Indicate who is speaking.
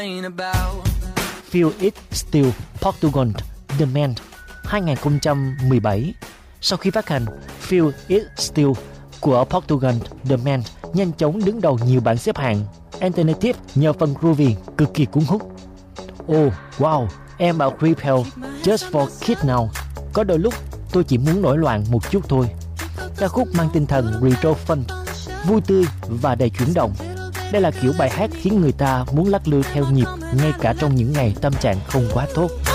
Speaker 1: Feel It Still, Portugal, The Man, 2017. Sau khi phát hành, Feel It Still của Portugal, The Man nhanh chóng đứng đầu nhiều bảng xếp hạng alternative nhờ phần groovy cực kỳ cuốn hút. Oh, wow, em bảo Repel, Just for Kids Now. Có đôi lúc tôi chỉ muốn nổi loạn một chút thôi. Ca khúc mang tinh thần retro fun, vui tươi và đầy chuyển động. Đây là kiểu bài hát khiến người ta muốn lắc lư theo nhịp ngay cả trong những ngày tâm trạng không quá tốt.